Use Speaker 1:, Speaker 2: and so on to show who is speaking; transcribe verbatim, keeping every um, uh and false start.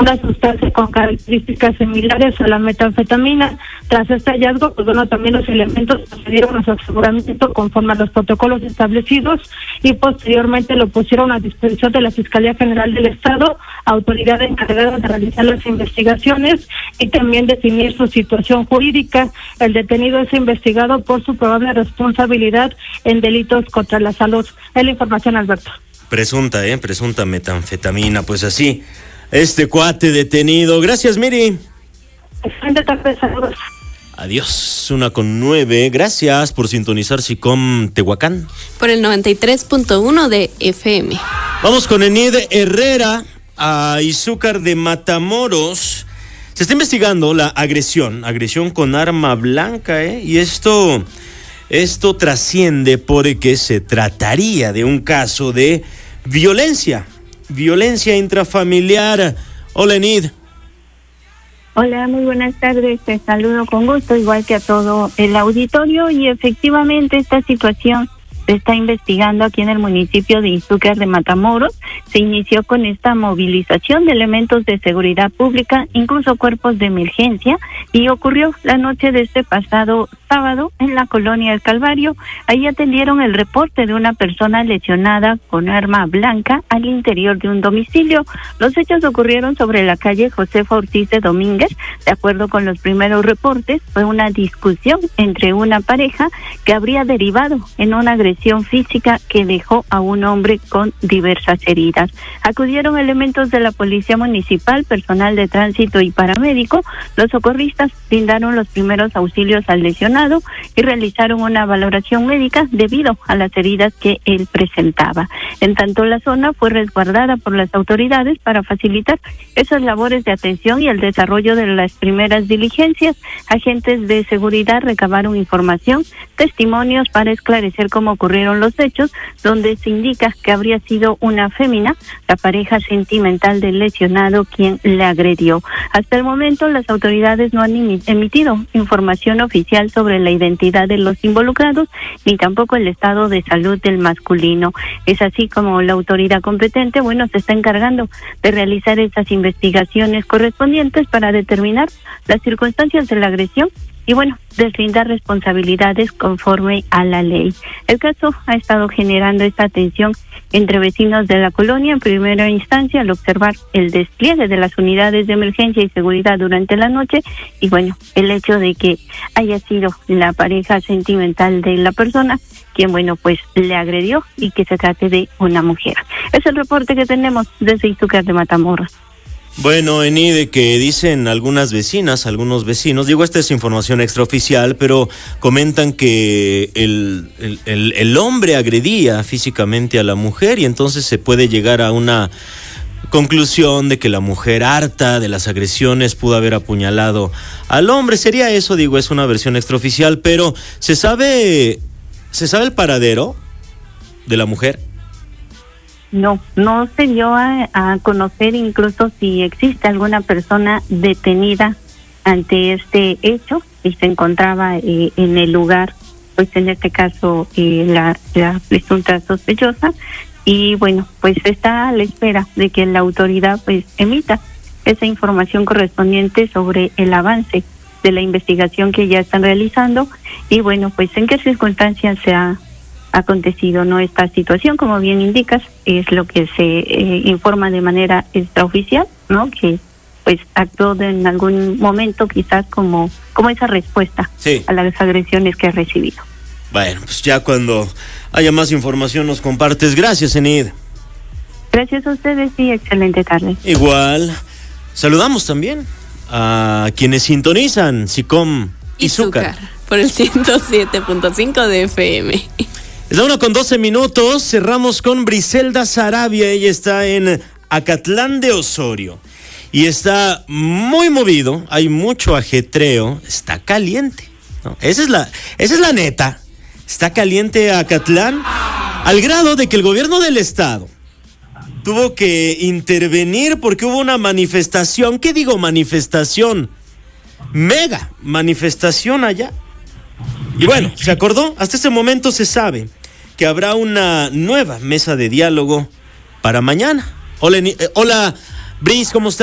Speaker 1: una sustancia con características similares a la metanfetamina. Tras este hallazgo, pues bueno, también los elementos procedieron a su aseguramiento conforme a los protocolos establecidos y posteriormente lo pusieron a disposición de la Fiscalía General del Estado, autoridad encargada de realizar las investigaciones y también definir su situación jurídica. El detenido es investigado por su probable responsabilidad en delitos contra la salud. Es la información, Alberto.
Speaker 2: Presunta, ¿eh? Presunta metanfetamina, pues así. Este cuate detenido. Gracias, Miri.
Speaker 1: Excelente tarde, saludos.
Speaker 2: Adiós, una con nueve. Gracias por sintonizar SICOM Tehuacán.
Speaker 3: Por el noventa y tres punto uno de F M.
Speaker 2: Vamos con Enid Herrera a Izúcar de Matamoros. Se está investigando la agresión, agresión con arma blanca, ¿eh? Y esto, esto trasciende porque se trataría de un caso de violencia. Violencia intrafamiliar. Hola, Enid.
Speaker 4: Hola, muy buenas tardes. Te saludo con gusto, igual que a todo el auditorio. Y efectivamente esta situación se está investigando aquí en el municipio de Izúcar de Matamoros. Se inició con esta movilización de elementos de seguridad pública, incluso cuerpos de emergencia, y ocurrió la noche de este pasado sábado en la colonia El Calvario. Ahí atendieron el reporte de una persona lesionada con arma blanca al interior de un domicilio. Los hechos ocurrieron sobre la calle Josefa Ortiz de Domínguez. De acuerdo con los primeros reportes, fue una discusión entre una pareja que habría derivado en una agresión física que dejó a un hombre con diversas heridas. Acudieron elementos de la Policía Municipal, personal de tránsito y paramédico. Los socorristas brindaron los primeros auxilios al lesionado y realizaron una valoración médica debido a las heridas que él presentaba. En tanto, la zona fue resguardada por las autoridades para facilitar esas labores de atención y el desarrollo de las primeras diligencias. Agentes de seguridad recabaron información, testimonios para esclarecer cómo ocurrieron los hechos, donde se indica que habría sido una fémina, la pareja sentimental del lesionado, quien le agredió. Hasta el momento, las autoridades no han emitido información oficial sobre la identidad de los involucrados, ni tampoco el estado de salud del masculino. Es así como la autoridad competente, bueno, se está encargando de realizar estas investigaciones correspondientes para determinar las circunstancias de la agresión y, bueno, deslindar responsabilidades conforme a la ley. El caso ha estado generando esta tensión entre vecinos de la colonia en primera instancia al observar el despliegue de las unidades de emergencia y seguridad durante la noche y, bueno, el hecho de que haya sido la pareja sentimental de la persona quien, bueno, pues le agredió y que se trate de una mujer. Es el reporte que tenemos desde Izúcar de Matamoros.
Speaker 2: Bueno, Enid, que dicen algunas vecinas, algunos vecinos, digo, esta es información extraoficial, pero comentan que el, el, el, el hombre agredía físicamente a la mujer y entonces se puede llegar a una conclusión de que la mujer, harta de las agresiones, pudo haber apuñalado al hombre. Sería eso, digo, es una versión extraoficial, pero ¿se sabe, se sabe el paradero de la mujer?
Speaker 4: No, no se dio a, a conocer incluso si existe alguna persona detenida ante este hecho y se encontraba eh, en el lugar, pues en este caso eh, la, la presunta sospechosa, y bueno, pues está a la espera de que la autoridad pues emita esa información correspondiente sobre el avance de la investigación que ya están realizando y bueno, pues en qué circunstancias se ha acontecido no esta situación, como bien indicas, es lo que se eh, informa de manera extraoficial, ¿no? Que pues actuó de, en algún momento quizás como como esa respuesta
Speaker 2: sí.
Speaker 4: a las agresiones que ha recibido.
Speaker 2: Bueno, pues ya cuando haya más información nos compartes. Gracias, Enid.
Speaker 4: Gracias a ustedes y excelente tarde.
Speaker 2: Igual, saludamos también a quienes sintonizan SICOM Izúcar
Speaker 3: por el ciento siete punto cinco de F M.
Speaker 2: Es la una con doce minutos, cerramos con Briselda Sarabia, ella está en Acatlán de Osorio y está muy movido, hay mucho ajetreo, está caliente, ¿no? Esa es la, esa es la neta, está caliente Acatlán al grado de que el gobierno del estado tuvo que intervenir porque hubo una manifestación, ¿qué digo manifestación? Mega manifestación allá. Y bueno, se acordó, hasta este momento se sabe que habrá una nueva mesa de diálogo para mañana. Hola, eh, hola Bris, ¿cómo estás?